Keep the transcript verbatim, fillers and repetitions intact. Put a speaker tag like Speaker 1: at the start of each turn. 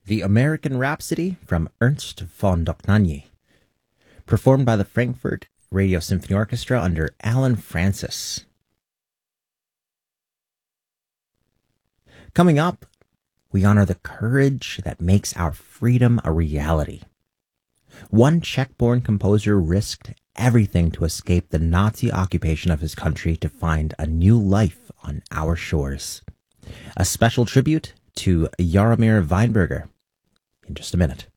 Speaker 1: The American Rhapsody from Ernst von Dohnanyi, performed by the Frankfurt Radio Symphony Orchestra under Alan Francis. Coming up, we honor the courage that makes our freedom a reality. One Czech-born composer risked everything to escape the Nazi occupation of his country to find a new life on our shores. A special tribute to Jaromír Weinberger in just a minute.